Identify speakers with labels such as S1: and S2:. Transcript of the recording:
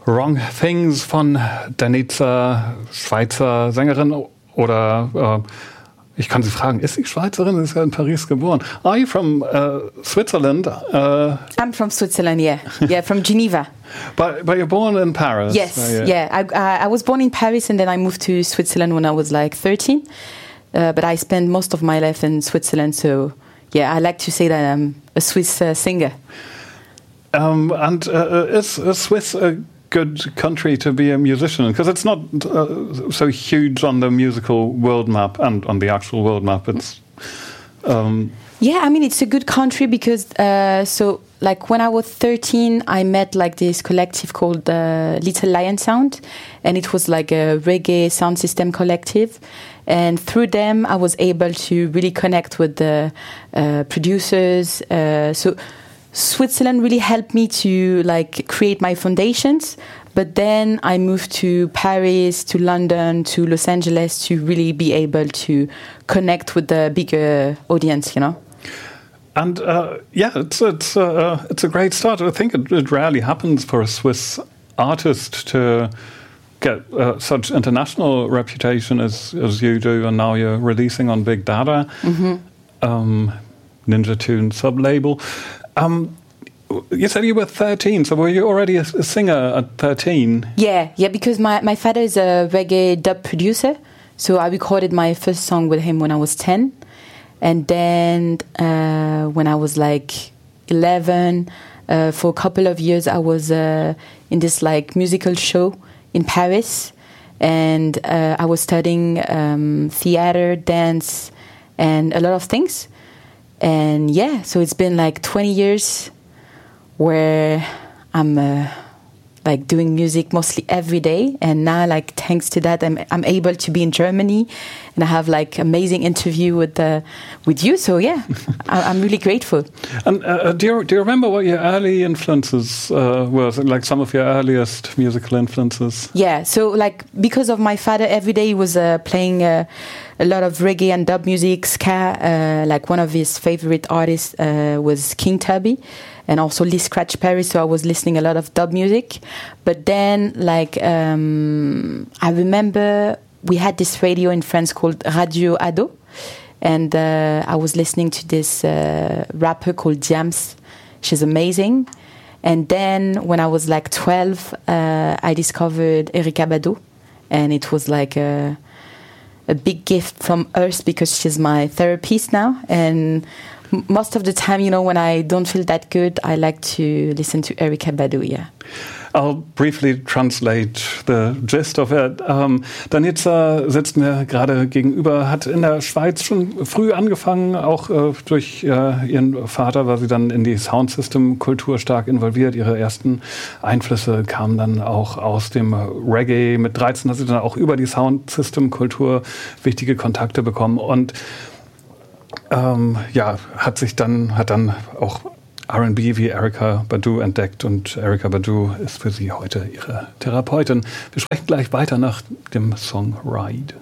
S1: Wrong Things von Danica, Schweizer Sängerin oder ich kann Sie fragen, ist sie Schweizerin? Sie ist ja in Paris geboren. Are you from Switzerland?
S2: I'm from Switzerland, yeah. Yeah, from Geneva.
S1: But you're born in Paris?
S2: Yes, I was born in Paris and then I moved to Switzerland when I was like 13. But I spent most of my life in Switzerland, so yeah, I like to say that I'm a Swiss singer.
S1: And is Swiss a good country to be a musician? Because it's not so huge on the musical world map and on the actual world map. It's
S2: yeah, I mean, it's a good country because so like when I was 13, I met like this collective called Little Lion Sound, and it was like a reggae sound system collective. And through them, I was able to really connect with the producers. So Switzerland really helped me to like create my foundations. But then I moved to Paris, to London, to Los Angeles to really be able to connect with the bigger audience, you know.
S1: And yeah, it's a great start. I think it rarely happens for a Swiss artist to get such international reputation as you do, and now you're releasing on Big Dada, Ninja Tune sub-label. You said you were 13, so were you already a singer at 13?
S2: Yeah, because my father is a reggae dub producer, so I recorded my first song with him when I was 10. And then when I was like 11, for a couple of years, I was in this like musical show in Paris. And I was studying theater, dance, and a lot of things. And yeah, so it's been like 20 years where I'm like doing music mostly every day, and now like thanks to that I'm able to be in Germany, and I have like amazing interview with you. So yeah, I'm really grateful.
S1: And do you remember what your early influences were? Like some of your earliest musical influences?
S2: Yeah, so like because of my father, every day he was playing a lot of reggae and dub music, ska. Like one of his favorite artists was King Tubby, and also Lee Scratch Perry, so I was listening a lot of dub music. But then, like, I remember we had this radio in France called Radio Ado, and I was listening to this rapper called Diams. She's amazing. And then when I was like 12, I discovered Erykah Badu, and it was like a big gift from Earth because she's my therapist now. And most of the time, you know, when I don't feel that good, I like to listen to Erykah Badu, yeah.
S1: I'll briefly translate the gist of it. Danica sitzt mir gerade gegenüber, hat in der Schweiz schon früh angefangen, auch durch ihren Vater war sie dann in die Soundsystem-Kultur stark involviert. Ihre ersten Einflüsse kamen dann auch aus dem Reggae. Mit 13 hat sie dann auch über die Soundsystem-Kultur wichtige Kontakte bekommen und ja, hat dann auch R&B wie Erykah Badu entdeckt, und Erykah Badu ist für sie heute ihre Therapeutin. Wir sprechen gleich weiter nach dem Song Ride.